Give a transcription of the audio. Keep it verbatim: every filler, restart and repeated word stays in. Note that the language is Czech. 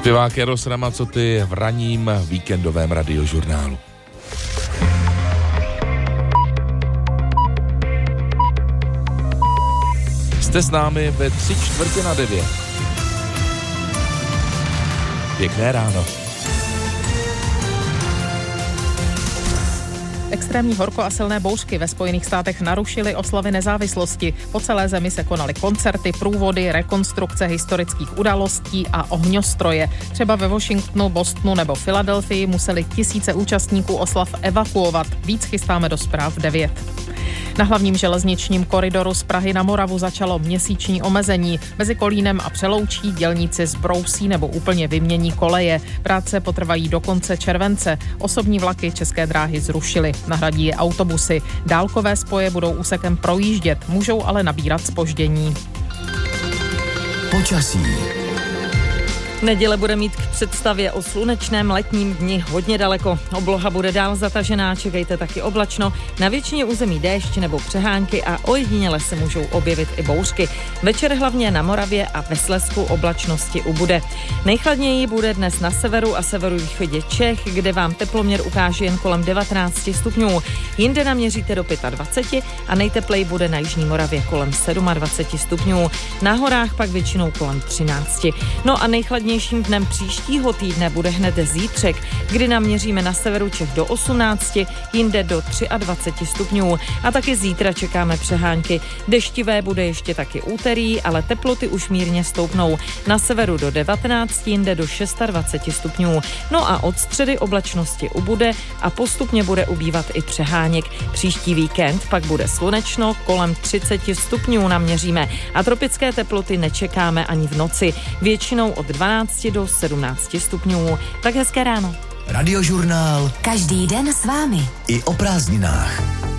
Zpěvák Eros Ramazzotti v ranním víkendovém radiožurnálu. Jste s námi ve tři čtvrtě na devět. Pěkné ráno. Extrémní horko a silné bouřky ve Spojených státech narušily oslavy nezávislosti. Po celé zemi se konaly koncerty, průvody, rekonstrukce historických událostí a ohňostroje. Třeba ve Washingtonu, Bostonu nebo Filadelfii museli tisíce účastníků oslav evakuovat. Víc chystáme do zpráv devět. Na hlavním železničním koridoru z Prahy na Moravu začalo měsíční omezení. Mezi Kolínem a Přeloučí dělníci zbrousí nebo úplně vymění koleje. Práce potrvají do konce července. Osobní vlaky České dráhy zrušily. Nahradí je autobusy. Dálkové spoje budou úsekem projíždět, můžou ale nabírat zpoždění. Počasí. Neděle bude mít k představě o slunečném letním dni hodně daleko. Obloha bude dál zatažená, čekejte taky oblačno. Na většině území déšť nebo přehánky a ojediněle se můžou objevit i bouřky. Večer hlavně na Moravě a ve Slezsku oblačnosti ubude. Nejchladněji bude dnes na severu a severovýchodě Čech, kde vám teploměr ukáže jen kolem devatenáct stupňů. Jinde naměříte do dvacet pět a nejtepleji bude na jižní Moravě kolem dvacet sedm stupňů. Na horách pak většinou kolem třináct. No a nejchladnější Nejchladnějším dnem příštího týdne bude hned zítřek, kdy naměříme na severu Čech do osmnácti, jinde do dvacet tři stupňů. A taky zítra čekáme přehánky. Deštivé bude ještě taky úterý, ale teploty už mírně stoupnou. Na severu do devatenácti, jinde do dvacet šest stupňů. No a od středy oblačnosti ubude a postupně bude ubývat i přeháněk. Příští víkend pak bude slunečno, kolem třicet stupňů naměříme a tropické teploty nečekáme ani v noci. Většinou od dvanácti do sedmnácti stupňů. Tak hezké ráno. Radiožurnál. Každý den s vámi. I o prázdninách.